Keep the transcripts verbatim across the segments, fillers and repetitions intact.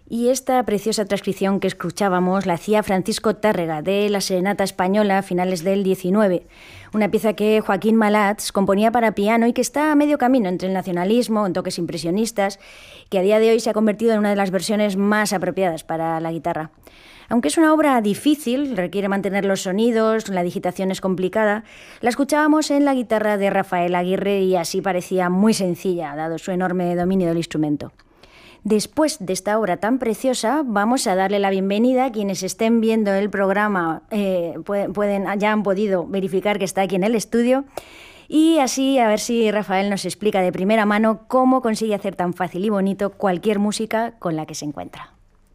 Y esta preciosa transcripción que escuchábamos la hacía Francisco Tárrega, de la Serenata Española a finales del diecinueve. Una pieza que Joaquín Malats componía para piano y que está a medio camino entre el nacionalismo, en toques impresionistas, que a día de hoy se ha convertido en una de las versiones más apropiadas para la guitarra. Aunque es una obra difícil, requiere mantener los sonidos, la digitación es complicada, la escuchábamos en la guitarra de Rafael Aguirre y así parecía muy sencilla, dado su enorme dominio del instrumento. Después de esta obra tan preciosa, vamos a darle la bienvenida a quienes estén viendo el programa, eh, pueden, ya han podido verificar que está aquí en el estudio, y así a ver si Rafael nos explica de primera mano cómo consigue hacer tan fácil y bonito cualquier música con la que se encuentra.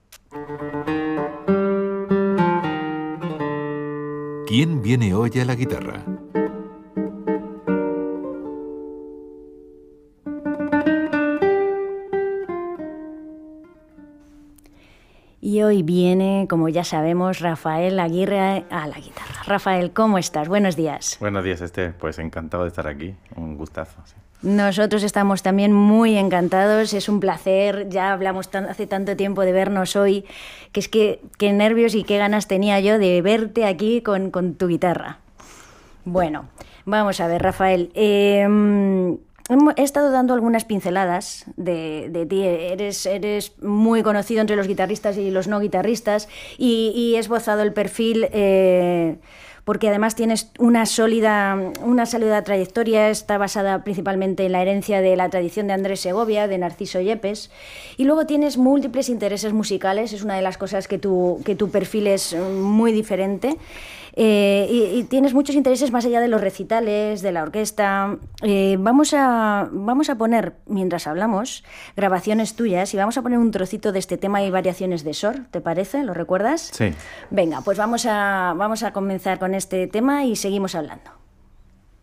¿Quién viene hoy a la guitarra? Y hoy viene, como ya sabemos, Rafael Aguirre a la guitarra. Rafael, ¿cómo estás? Buenos días. Buenos días, Esther. Pues encantado de estar aquí. Un gustazo. Sí. Nosotros estamos también muy encantados. Es un placer. Ya hablamos tan, hace tanto tiempo de vernos hoy, que es que qué nervios y qué ganas tenía yo de verte aquí con, con tu guitarra. Bueno, vamos a ver, Rafael. Eh, He estado dando algunas pinceladas de, de ti. Eres, eres muy conocido entre los guitarristas y los no guitarristas y, y he esbozado el perfil eh, porque además tienes una sólida, una sólida trayectoria. Está basada principalmente en la herencia de la tradición de Andrés Segovia, de Narciso Yepes, y luego tienes múltiples intereses musicales. Es una de las cosas que tu, que tu perfil es muy diferente. Eh, y, y tienes muchos intereses más allá de los recitales, de la orquesta. Eh, vamos a, vamos a poner, mientras hablamos, grabaciones tuyas y vamos a poner un trocito de este tema y variaciones de Sor, ¿te parece? ¿Lo recuerdas? Sí. Venga, pues vamos a, vamos a comenzar con este tema y seguimos hablando.